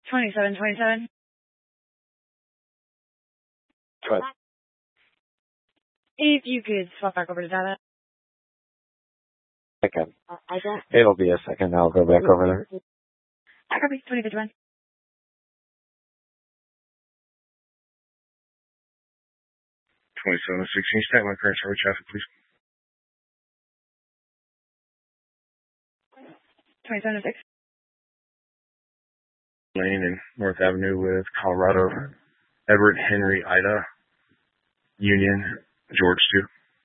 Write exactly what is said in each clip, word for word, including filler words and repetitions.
twenty-seven twenty-seven. Go ahead. If you could swap back over to data. I can. It'll be a second. I'll go back over there. I copy twenty fifty-one. twenty-seven sixteen, stat my current road traffic, please. twenty-seven six. Lane and North Avenue with Colorado. Edward, Henry, Ida, Union, George two.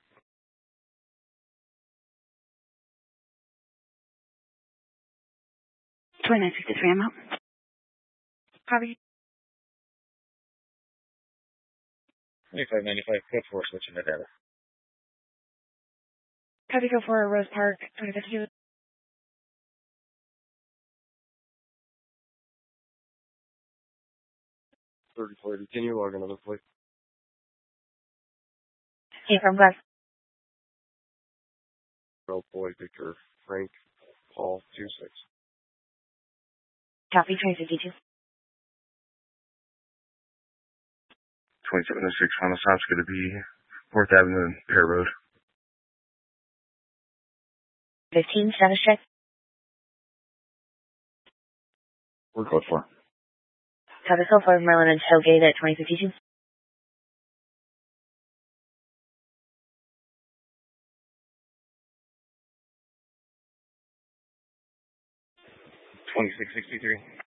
twenty-nine sixty-three, I'm out. Copy. twenty-five ninety-five, code four, switching to data. Copy go for Rose Park, twenty fifty-two. thirty forty, can you log another plate? Hey, from Glass. Girl, boy, Victor, Frank, Paul, two six. Copy twenty fifty-two. twenty-seven oh six, final stop's going to be Fourth Avenue and Pear Road. fifteen, status check. We're code four. Copy so far, Merlin and Tailgate at twenty fifty-two. twenty-six sixty-three.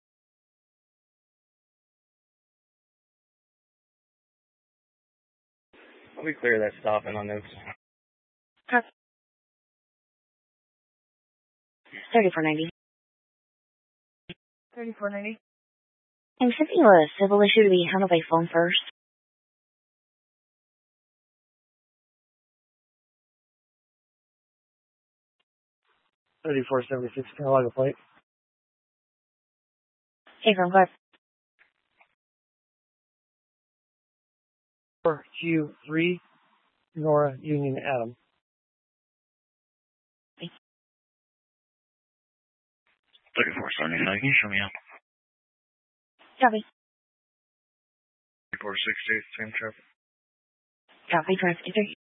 Let me clear that stop and on notes. Copy. thirty-four ninety. thirty-four ninety. I'm sending you a civil issue to be handled by phone first. thirty-four seventy-six, can I log a plate? Hey, from Glass. four Q three, Nora, Union, Adam. thirty-four seventy-nine, can you show me out? Copy. thirty-four sixty-eight, same traffic. Copy twenty fifty-three.